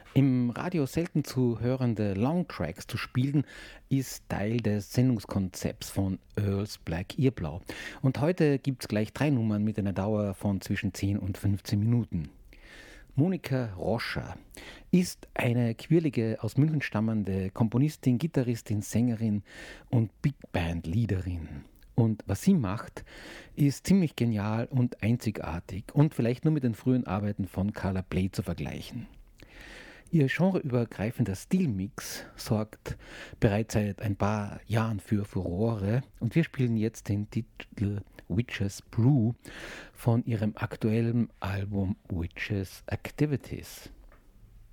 Im Radio selten zu hörende Longtracks zu spielen, ist Teil des Sendungskonzepts von Earls Black Earblau. Und heute gibt es gleich 3 Nummern mit einer Dauer von zwischen 10 und 15 Minuten. Monika Roscher ist eine quirlige, aus München stammende Komponistin, Gitarristin, Sängerin und Big Band-Leaderin. Und was sie macht, ist ziemlich genial und einzigartig und vielleicht nur mit den frühen Arbeiten von Carla Bley zu vergleichen. Ihr genreübergreifender Stilmix sorgt bereits seit ein paar Jahren für Furore und wir spielen jetzt den Titel Witches Brew von ihrem aktuellen Album Witches Activities.